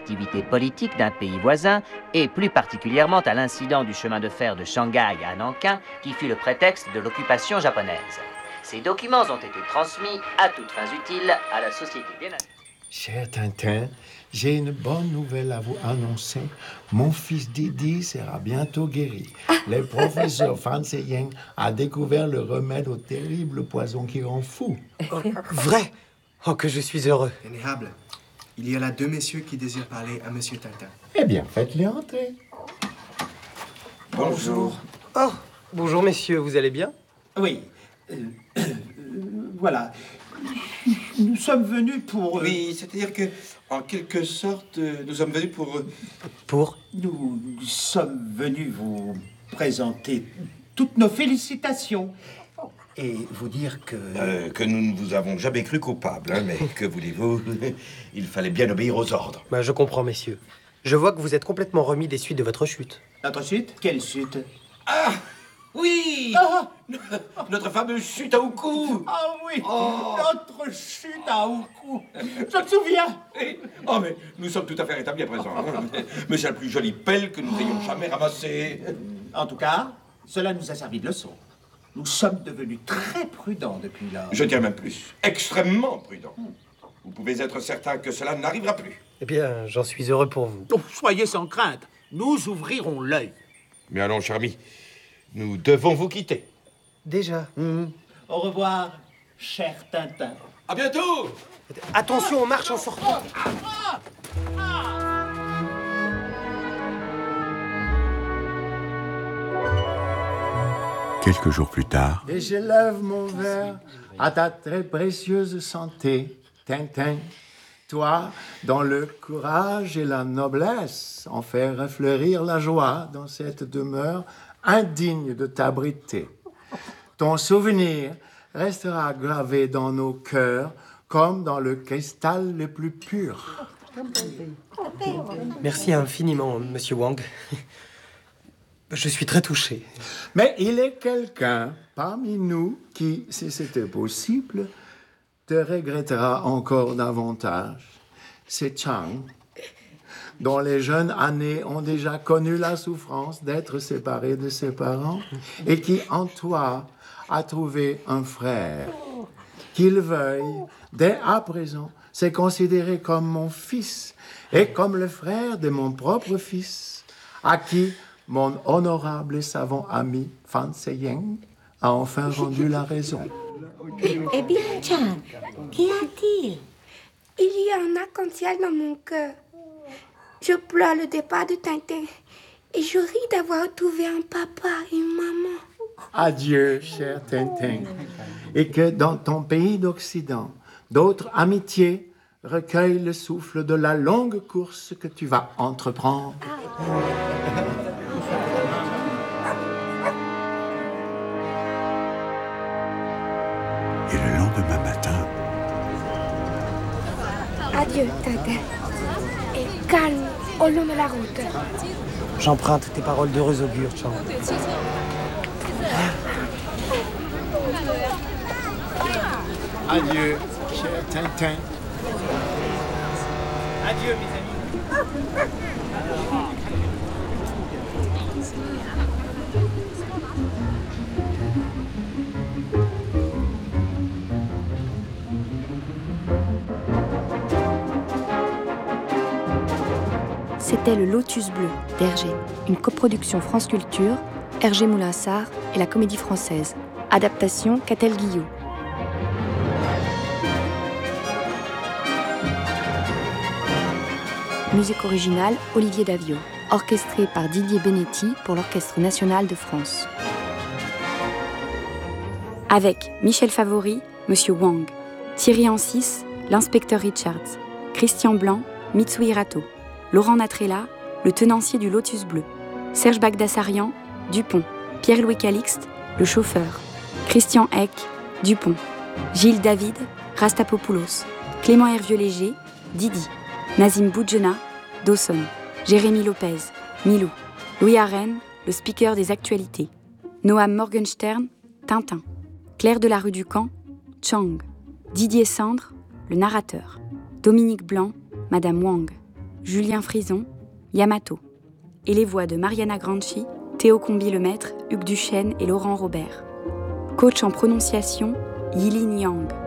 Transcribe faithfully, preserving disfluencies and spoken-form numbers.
activités politiques d'un pays voisin, et plus particulièrement à l'incident du chemin de fer de Shanghai à Nankin, qui fut le prétexte de l'occupation japonaise. Ces documents ont été transmis à toutes fins utiles à la société bien. Cher Tintin, j'ai une bonne nouvelle à vous annoncer. Mon fils Didi sera bientôt guéri. Le professeur Fan Seying a découvert le remède au terrible poison qui rend fou. Oh, vrai? Oh, que je suis heureux. Vénérable, il y a là deux messieurs qui désirent parler à Monsieur Tintin. Eh bien, faites-les entrer. Bonjour. Oh, bonjour messieurs, vous allez bien? Oui. Euh, euh, voilà. Nous sommes venus pour... Euh... Oui, c'est-à-dire que, en quelque sorte, euh, nous sommes venus pour... Euh... Pour? Nous sommes venus vous présenter toutes nos félicitations et vous dire que... Euh, que nous ne vous avons jamais cru coupable, hein, mais que voulez-vous? Il fallait bien obéir aux ordres. Bah, je comprends, messieurs. Je vois que vous êtes complètement remis des suites de votre chute. Notre chute? Quelle chute? Ah! Oui! Ah! Notre fameuse chute à Oukou! Ah oui! Oh! Notre chute à Oukou! Je me souviens! Oui. Oh, mais nous sommes tout à fait rétablis à présent. Hein. Mais c'est la plus jolie pelle que nous ayons jamais ramassée. En tout cas, cela nous a servi de leçon. Nous sommes devenus très prudents depuis lors. Je dirais même plus. Extrêmement prudents. Vous pouvez être certain que cela n'arrivera plus. Eh bien, j'en suis heureux pour vous. Oh, soyez sans crainte. Nous ouvrirons l'œil. Mais allons, cher ami, nous devons vous quitter. Déjà. Mmh. Au revoir, cher Tintin. À bientôt! Attention aux marches en sortant. Ah, ah, ah. Quelques jours plus tard... Et j'élève mon verre à ta très précieuse santé, Tintin. Toi, dont le courage et la noblesse ont fait refleurir la joie dans cette demeure indigne de t'abriter. Ton souvenir restera gravé dans nos cœurs comme dans le cristal le plus pur. Merci infiniment, monsieur Wang. Je suis très touché. Mais il est quelqu'un parmi nous qui, si c'était possible, te regrettera encore davantage. C'est Chang, dont les jeunes années ont déjà connu la souffrance d'être séparé de ses parents et qui, en toi, a trouvé un frère. Qu'il veuille, dès à présent, se considérer comme mon fils et comme le frère de mon propre fils, à qui mon honorable et savant ami Fan Seying a enfin rendu la raison. Eh bien, Chang, qu'y a-t-il? Il y a un arc-en-ciel dans mon cœur. Je pleure le départ de Tintin et je ris d'avoir retrouvé un papa et une maman. Adieu, cher Tintin, et que dans ton pays d'Occident, d'autres amitiés recueillent le souffle de la longue course que tu vas entreprendre. Et le lendemain matin... Adieu, Tintin. Et calme au long de la route. J'emprunte tes paroles d'heureux augure, Chang. Adieu, cher Tintin. Adieu, mes amis. C'était Le Lotus Bleu d'Hergé, une coproduction France Culture, Hergé Moulinsart et la Comédie Française. Adaptation Catel Guillot. Musique originale Olivier Davio, orchestré par Didier Benetti pour l'Orchestre National de France. Avec Michel Favori, Monsieur Wang, Thierry Ancis, l'inspecteur Richards, Christian Blanc, Mitsu Hirato, Laurent Natrella, le tenancier du Lotus Bleu, Serge Bagdassarian, Dupont, Pierre-Louis Calixte, le chauffeur, Christian Eck, Dupont, Gilles David, Rastapopoulos, Clément Hervieux-Léger, Didi, Nazim Boudjena, Dawson, Jérémy Lopez, Milou, Louis Arène, le speaker des actualités, Noam Morgenstern, Tintin, Claire de la rue du Camp, Chang, Didier Sandre, le narrateur, Dominique Blanc, Madame Wang, Julien Frison, Yamato. Et les voix de Mariana Granchi, Théo Combi-Lemaître, Hugues Duchesne et Laurent Robert. Coach en prononciation, Yilin Yang.